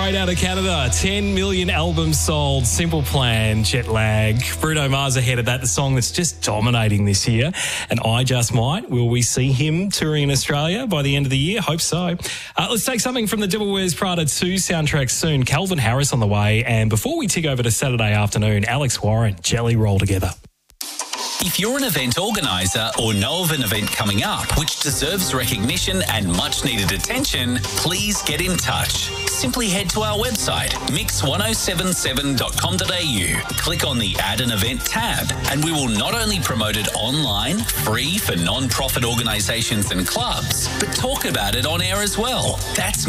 straight out of Canada. 10 million albums sold. Simple Plan, Jet Lag. Bruno Mars ahead of that, the song that's just dominating this year. And I Just Might. Will we see him touring in Australia by the end of the year? Hope so. Let's take something from the Devil Wears Prada 2 soundtrack soon. Calvin Harris on the way. And before we tick over to Saturday afternoon, Alex Warren, Jelly Roll Together. If you're an event organiser or know of an event coming up which deserves recognition and much needed attention, please get in touch. Simply head to our website, mix1077.com.au. Click on the Add an Event tab and we will not only promote it online, free for non-profit organisations and clubs, but talk about it on air as well. That's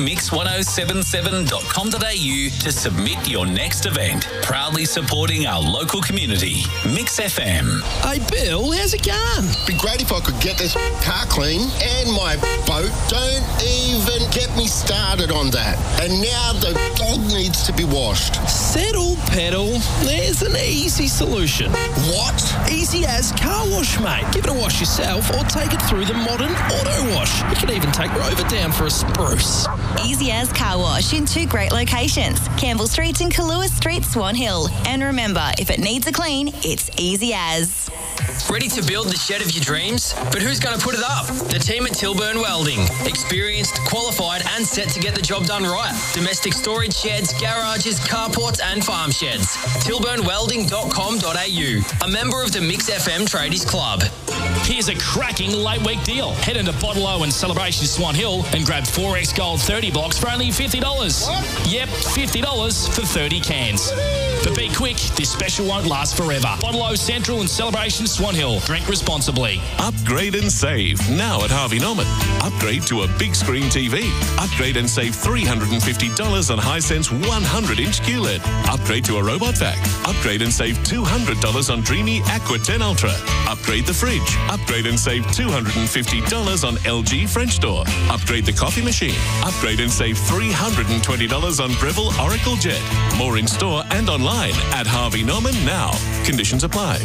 mix1077.com.au to submit your next event. Proudly supporting our local community. Mix FM. Hey Bill, how's it going? Be great if I could get this car clean and my boat. Don't even get me started on that. And now the dog needs to be washed. Settle, pedal. There's an easy solution. What? Easy as car wash, mate. Give it a wash yourself or take it through the modern auto wash. You can even take Rover down for a spruce. Easy as car wash in 2 great locations, Campbell Street and Kahlua Street, Swan Hill. And remember, if it needs a clean, it's easy as. Ready to build the shed of your dreams? But who's going to put it up? The team at Tilburn Welding. Experienced, qualified and set to get the job done right. Domestic storage sheds, garages, carports and farm sheds. tilburnwelding.com.au. A member of the Mix FM Tradies Club. Here's a cracking late week deal. Head into Bottle-O and Celebration Swan Hill and grab 4X Gold 30 blocks for only $50. What? Yep, $50 for 30 cans. But be quick, this special won't last forever. Bottle-O Central and Celebration Swan Hill. Drink responsibly. Upgrade and save now at Harvey Norman. Upgrade to a big screen TV. Upgrade and save $350 on Hisense 100-inch QLED. Upgrade to a robot vac. Upgrade and save $200 on Dreamy Aqua 10 Ultra. Upgrade the fridge. Upgrade and save $250 on LG French door. Upgrade the coffee machine. Upgrade and save $320 on Breville Oracle Jet. More in store and online at Harvey Norman now. Conditions apply.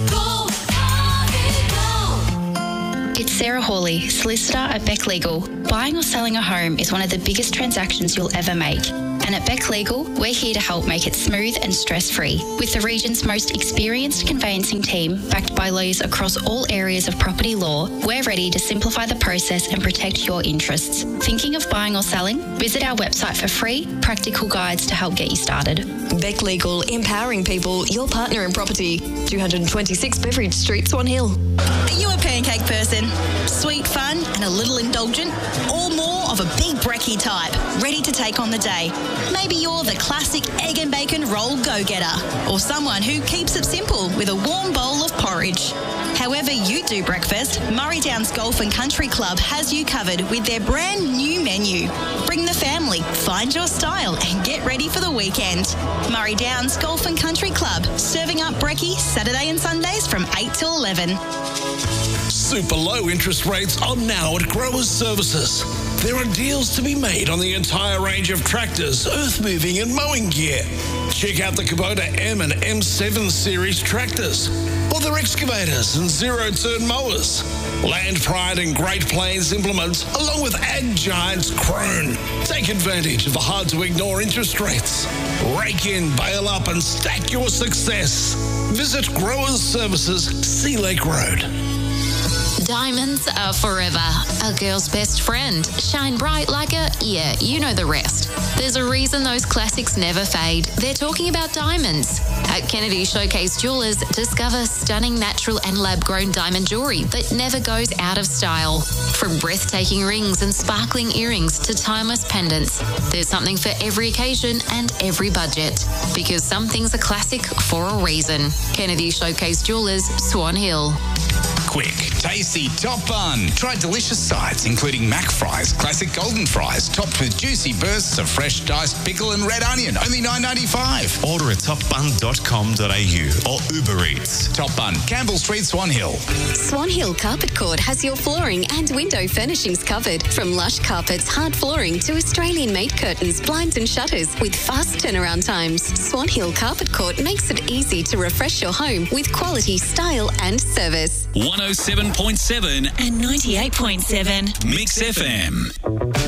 It's Sarah Hawley, solicitor at Beck Legal. Buying or selling a home is one of the biggest transactions you'll ever make. And at Beck Legal, we're here to help make it smooth and stress-free. With the region's most experienced conveyancing team, backed by lawyers across all areas of property law, we're ready to simplify the process and protect your interests. Thinking of buying or selling? Visit our website for free, practical guides to help get you started. Beck Legal, empowering people, your partner in property. 226 Beveridge Street, Swan Hill. Are you a pancake person? Sweet, fun and a little indulgent? Or more of a big brekkie type, ready to take on the day? Maybe you're the classic egg and bacon roll go-getter, or someone who keeps it simple with a warm bowl of porridge. However you do breakfast, Murray Downs Golf and Country Club has you covered with their brand new menu. Bring the family, find your style and get ready for the weekend. Murray Downs Golf and Country Club, serving up brekkie Saturday and Sundays from 8 till 11. Super low interest rates are now at Growers Services. There are deals to be made on the entire range of tractors, earth moving and mowing gear. Check out the Kubota M and M7 series tractors, or their excavators and zero-turn mowers. Land Pride and Great Plains implements, along with Ag Giants Krone. Take advantage of the hard-to-ignore interest rates. Rake in, bail up and stack your success. Visit Growers Services, Sea Lake Road. Diamonds are forever. A girl's best friend. Shine bright like a, yeah, you know the rest. There's a reason those classics never fade. They're talking about diamonds. At Kennedy Showcase Jewelers, discover stunning natural and lab-grown diamond jewelry that never goes out of style. From breathtaking rings and sparkling earrings to timeless pendants, there's something for every occasion and every budget. Because some things are classic for a reason. Kennedy Showcase Jewelers, Swan Hill. Quick, tasty top bun. Try delicious sides, including mac fries, classic golden fries, topped with juicy bursts of fresh diced pickle and red onion. Only $9.95. Order at topbun.com.au or Uber Eats. Top Bun, Campbell Street, Swan Hill. Swan Hill Carpet Court has your flooring and window furnishings covered. From lush carpets, hard flooring to Australian-made curtains, blinds and shutters with fast turnaround times. Swan Hill Carpet Court makes it easy to refresh your home with quality, style and service. 107.7 and 98.7 Mix FM.